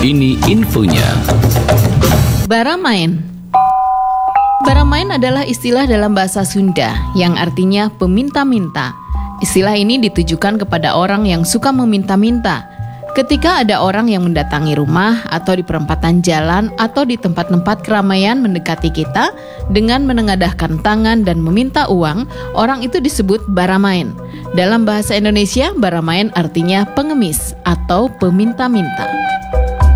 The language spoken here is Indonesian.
Ini infonya. Baramain. Baramain adalah istilah dalam bahasa Sunda yang artinya peminta-minta. Istilah ini ditujukan kepada orang yang suka meminta-minta. Ketika ada orang yang mendatangi rumah atau di perempatan jalan atau di tempat-tempat keramaian mendekati kita dengan menengadahkan tangan dan meminta uang, orang itu disebut baramain. Dalam bahasa Indonesia, baramain artinya pengemis atau peminta-minta.